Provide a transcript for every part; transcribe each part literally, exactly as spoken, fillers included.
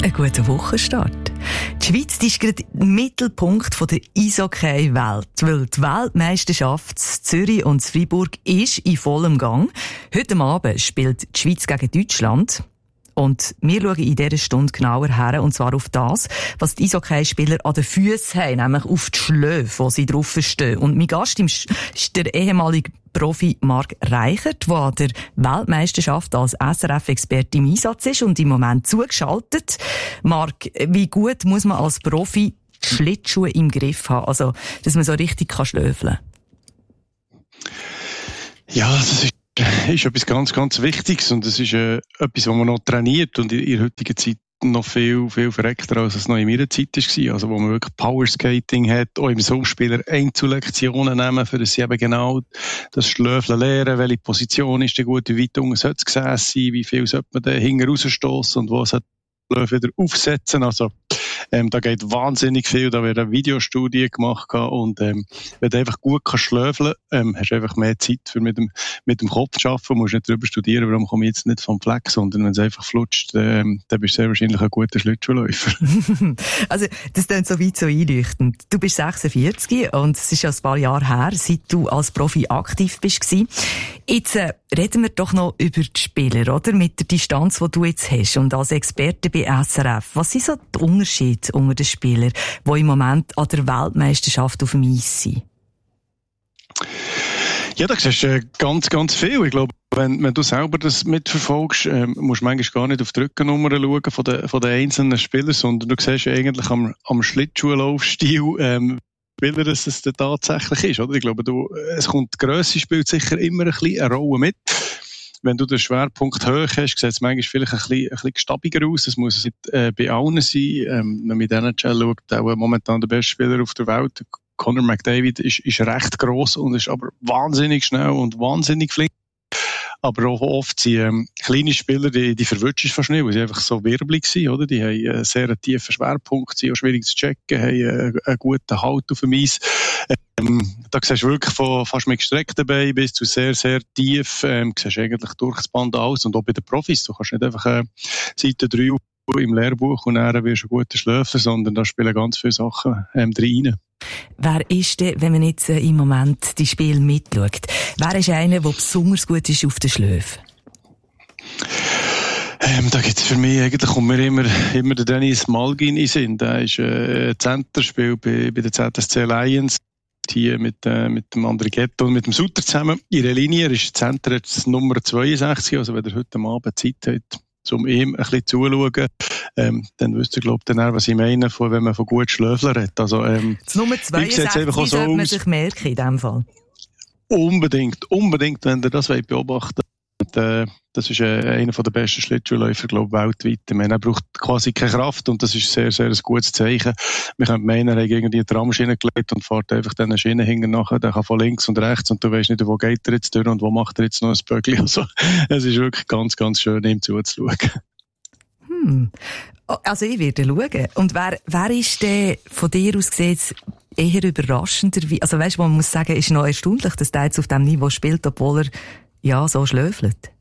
Ein guter Wochenstart. Die Schweiz ist gerade im Mittelpunkt der Eishockey-Welt, weil die Weltmeisterschaft in Zürich und in Freiburg ist in vollem Gang. Heute Abend spielt die Schweiz gegen Deutschland. Und wir schauen in dieser Stunde genauer her, und zwar auf das, was die Eishockeyspieler an den Füssen haben, nämlich auf die Schläfe, wo sie drauf stehen. Und mein Gast ist der ehemalige Profi Marc Reichert, der an der Weltmeisterschaft als S R F-Experte im Einsatz ist und im Moment zugeschaltet. Marc, wie gut muss man als Profi die Schlittschuhe im Griff haben, also dass man so richtig kann schlöfeln? Ja, das ist ist etwas ganz, ganz Wichtiges, und es ist äh, etwas, was man noch trainiert und in, in der heutigen Zeit noch viel, viel verreckter, als es noch in meiner Zeit war. Also, wo man wirklich Powerskating hat, auch im Sommerspieler Einzellektionen nehmen, für das sie eben genau das Schlöfeln lernen, welche Position ist der gut, wie weit unten sollte es gesessen sein, wie viel sollte man da hinten rausstossen und wo sollte man wieder aufsetzen. Also, Ähm, da geht wahnsinnig viel, da wird eine Videostudie gemacht und ähm, wenn du einfach gut kannst schlöfeln, ähm, hast du einfach mehr Zeit für mit dem, mit dem Kopf zu arbeiten, musst nicht darüber studieren, warum komme ich jetzt nicht vom Fleck, sondern wenn es einfach flutscht, ähm, dann bist du sehr wahrscheinlich ein guter Schlittschuhläufer. Also das klingt so weit so einleuchtend. Du bist sechsundvierzig und es ist ja ein paar Jahre her, seit du als Profi aktiv bist. Jetzt äh, reden wir doch noch über die Spieler, oder? Mit der Distanz, die du jetzt hast und als Experte bei S R F. Was sind so die Unterschiede unter den Spielern, die im Moment an der Weltmeisterschaft auf dem Eis sind? Ja, da siehst du ganz, ganz viel. Ich glaube, wenn, wenn du selber das mitverfolgst, ähm, musst du manchmal gar nicht auf die Rückennummer schauen von den, von den einzelnen Spielern, sondern du siehst ja eigentlich am, am Schlittschuhlaufstil, ähm, Spieler, dass es dann tatsächlich ist, oder? Ich glaube, du, es kommt, die Grösse spielt sicher immer ein bisschen eine Rolle mit. Wenn du den Schwerpunkt hoch hast, sieht es manchmal vielleicht ein bisschen, ein bisschen gestabiger aus. Das muss nicht äh, bei allen sein. Ähm, wenn man mit N H L schaut, auch momentan der beste Spieler auf der Welt, Connor McDavid, ist, ist recht gross und ist aber wahnsinnig schnell und wahnsinnig flink. Aber auch oft sind ähm, kleine Spieler, die, die verwirrt ist fast nicht, weil sie einfach so wirbelig sind, oder? Die haben einen sehr tiefen Schwerpunkt, sind auch schwierig zu checken, haben einen, einen guten Halt auf dem Eis. Ähm, da siehst du wirklich von fast mit gestreckten Beinen bis zu sehr, sehr tief, ähm, siehst du eigentlich durch das Band aus. Und auch bei den Profis, du kannst nicht einfach äh, Seite drei im Lehrbuch und dann wirst du ein guter Schlöfer, sondern da spielen ganz viele Sachen ähm, drin. Wer ist denn, wenn man jetzt äh, im Moment die Spiele mitschaut, wer ist einer, der besonders gut ist auf den Schläfen? Ähm, da gibt's für mich, eigentlich kommt mir immer, immer der Dennis Malgin in den Sinn. Der ist, äh, Center, spielt bei, bei den Z S C Lions. Hier mit, äh, mit dem Andrighetto und mit dem Sutter zusammen. Ihre Linie, er ist Center jetzt Nummer zweiundsechzig, also wenn er heute Abend Zeit hat, um ihm ein bisschen zuzuschauen, ähm, dann wüsste ich, glaube ich, dann, was ich meine, von, wenn man von gut Schlöfler redet. Also, ähm, das Nummer zweiundsechzig so sollte man sich merken in dem Fall. Unbedingt, unbedingt, wenn ihr das beobachten wollt. Und, äh, das ist äh, einer der besten Schlittschuhläufer, glaube ich, weltweit. Ich meine, er braucht quasi keine Kraft und das ist sehr, sehr ein gutes Zeichen. Wir können meinen, er hat gegen die Tramschiene gelegt und fährt einfach diese Schiene hinten nachher. Der kann von links und rechts und du weißt nicht, wo geht er jetzt durch und wo macht er jetzt noch ein Böckli. Also, es ist wirklich ganz, ganz schön, ihm zuzuschauen. Hm. Also, ich werde schauen. Und wer, wer ist denn von dir aus gesehen eher überraschender? Also, weißt du, man muss sagen, ist noch erstaunlich, dass der jetzt auf diesem Niveau spielt, obwohl er ja so schlöfelt.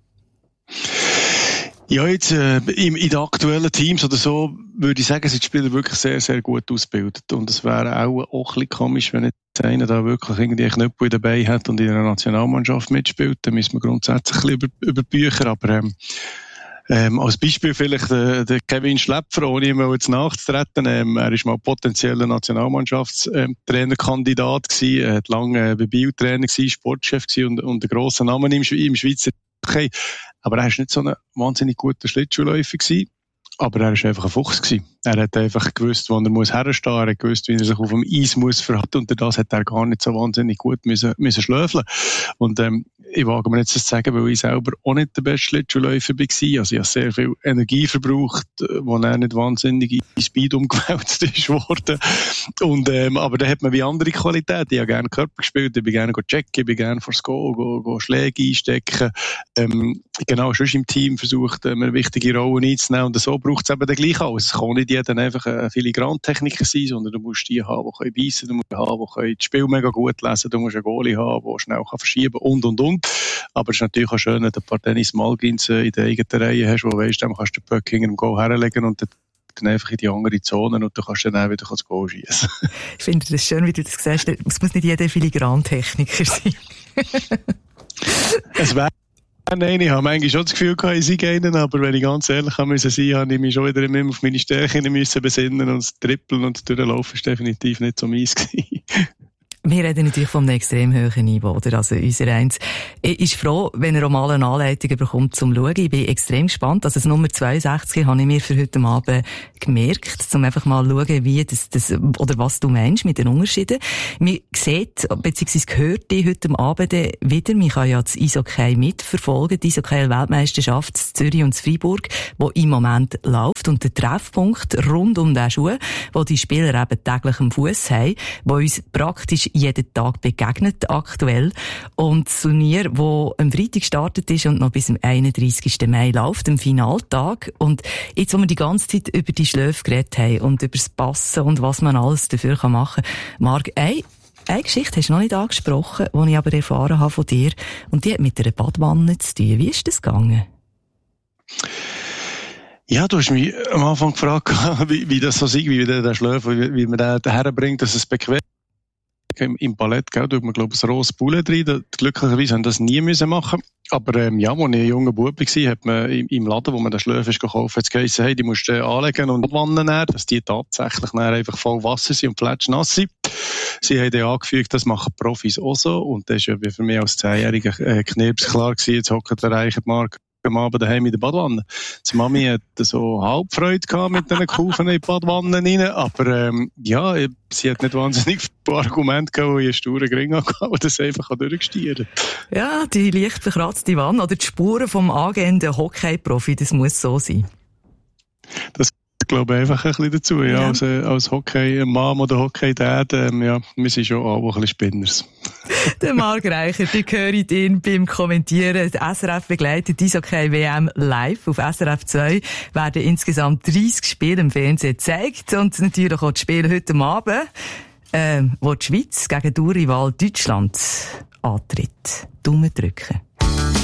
Ja, jetzt äh, in, in den aktuellen Teams oder so würde ich sagen, sind die Spieler wirklich sehr, sehr gut ausgebildet. Und es wäre auch, auch ein bisschen komisch, wenn jetzt einer da wirklich irgendwie einen Knüppel dabei hat und in einer Nationalmannschaft mitspielt. Dann müssen wir grundsätzlich ein bisschen über, über Bücher. Aber ähm, ähm, als Beispiel vielleicht der, der Kevin Schläpfer, ohne ihm jetzt nachzutreten. Ähm, er ist mal potenzieller Nationalmannschaftstrainerkandidat gewesen. Er hat lange äh, bei Bio-Trainer gewesen, Sportchef gewesen und, und einen grossen Namen im, im Schweizer Hockey. Aber er war nicht so ein wahnsinnig guter Schlittschuhläufer gewesen. Aber er war einfach ein Fuchs gewesen. Er hat einfach gewusst, wo er muss herstehen, er hat gewusst, wie er sich auf dem Eis muss verhalten, und das hat er gar nicht so wahnsinnig gut müssen, müssen schlöfeln. Und, ähm, ich wage mir jetzt das zu sagen, weil ich selber auch nicht der beste Schlittschuhläufer war. Also ich habe sehr viel Energie verbraucht, wo er nicht wahnsinnig in Speed umgewälzt ist worden. Und, ähm, aber da hat man wie andere Qualitäten. Ich habe gerne Körper gespielt, ich bin gerne checken, ich bin gerne vor das Goal, go, go Schläge einstecken. Ähm, genau, schon im Team versucht, eine wichtige Rolle einzunehmen. Und so braucht es eben dann gleich alles. Es kann nicht jeder einfach ein Filigrantechniker sein, sondern du musst die haben, die beißen können, du musst haben, die das Spiel mega gut lesen, du musst einen Goalie haben, der schnell verschieben kann und, und, und. Aber es ist natürlich auch schön, wenn du ein paar Dennis Malgins in der eigenen Reihe hast, wo du weisst, dann kannst du den Puck hinter dem Goal herlegen und der dann einfach in die andere Zone und du kannst dann auch wieder das Goal schießen. Ich finde das schön, wie du das sagst. Es muss nicht jeder Filigrantechniker sein. Es wäre Nein, ich habe manchmal schon das Gefühl gehabt, ich sei einen, aber wenn ich ganz ehrlich sein musste, habe ich mich schon wieder immer auf meine Stärken müssen besinnen und das Trippeln und das Durchlaufen war definitiv nicht so meins gewesen. Wir reden natürlich von einem extrem hohen Niveau, oder? Also, unser Eins ist froh, wenn er auch mal eine Anleitung bekommt zum Schauen. Ich bin extrem gespannt. Also, das Nummer zweiundsechzig habe ich mir für heute Abend gemerkt, um einfach mal zu schauen, wie das, das, oder was du meinst mit den Unterschieden. Man sieht, beziehungsweise hört dich heute Abend wieder. Man kann ja das Eishockey mitverfolgen. Die Eishockey-Weltmeisterschaft in Zürich und in Freiburg, die im Moment läuft. Und der Treffpunkt rund um den Schuh, wo die Spieler eben täglich am Fuss haben, wo uns praktisch jeden Tag begegnet, aktuell. Und das Turnier, das am Freitag gestartet ist und noch bis zum einunddreißigsten Mai läuft, am Finaltag. Und jetzt, wo wir die ganze Zeit über die Schläfe geredet haben und über das Passen und was man alles dafür machen kann. Marc, eine, eine Geschichte hast du noch nicht angesprochen, die ich aber erfahren habe von dir. Und die hat mit einer Badwanne zu tun. Wie ist das gegangen? Ja, du hast mich am Anfang gefragt, wie, wie das so ist, wie der Schläfe, wie, wie man den herbringt, dass es bequem Im, im Ballett, gell, tut man, glaube ich, ein rohes Bullen drin. Glücklicherweise haben das nie müssen machen. Aber, ähm, ja, als ich ein junger Bub war, hat man im, im Laden, wo man den Schläfe gekauft hat, geheißen, hey, die musst du anlegen und Wannen nehmen, dass die tatsächlich einfach voll Wasser sind und fletschnass sind. Sie haben dann angefügt, das machen Profis auch so. Und das ist ja für mich als zehnjähriger äh, Knirps klar gewesen, jetzt hockt der reiche Marc am Abend daheim in der Badwanne. Die Mami hat so halb Freude gehabt mit diesen Kufen in die Badwanne rein, aber ähm, ja, sie hat nicht wahnsinnig viele Argumente gehabt, die ich einen sturen Gring hatte, und das einfach durchgestieren. Ja, die leicht verkratzte Wanne oder die Spuren vom angehenden Hockey-Profi, das muss so sein. Das Ich glaube einfach ein bisschen dazu, ja, ja. Als, äh, als Hockey-Mom oder Hockey-Dad, ähm, ja, wir sind schon auch ein bisschen Spinners. Der Marc Reichert, ich höre ihn beim Kommentieren. Die S R F begleitet die Eishockey-W M live. Auf S R F zwei werden insgesamt dreissig Spiele im Fernsehen gezeigt und natürlich auch die Spiele heute Abend, äh, wo die Schweiz gegen den Rival Deutschland antritt. Daumen drücken.